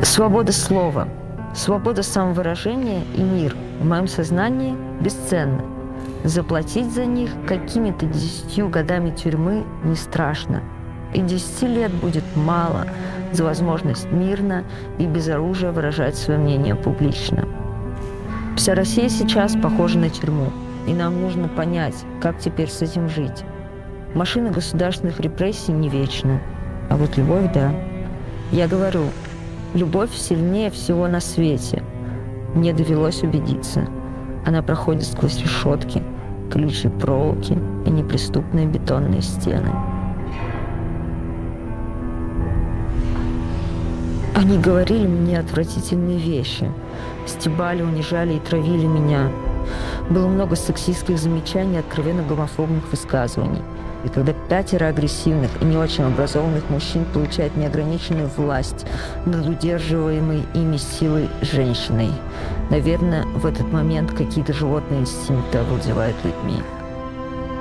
Свобода слова, свобода самовыражения и мир в моем сознании бесценны. Заплатить за них какими-то 10 годами тюрьмы не страшно. И 10 лет будет мало за возможность мирно и без оружия выражать свое мнение публично. Вся Россия сейчас похожа на тюрьму, и нам нужно понять, как теперь с этим жить. Машина государственных репрессий не вечна, а вот любовь – да. Я говорю, любовь сильнее всего на свете. Мне довелось убедиться. Она проходит сквозь решетки, колючие проволоки и неприступные бетонные стены. Они говорили мне отвратительные вещи, стебали, унижали и травили меня. Было много сексистских замечаний и откровенно гомофобных высказываний. И когда 5 агрессивных и не очень образованных мужчин получают неограниченную власть над удерживаемой ими силой женщиной, наверное, в этот момент какие-то животные инстинкты овладевают людьми.